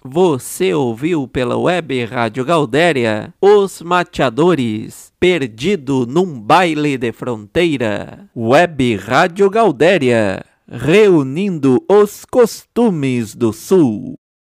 Você ouviu pela Web Rádio Gaudéria Os Mateadores, perdido num baile de fronteira. Web Rádio Gaudéria, reunindo os costumes do Sul.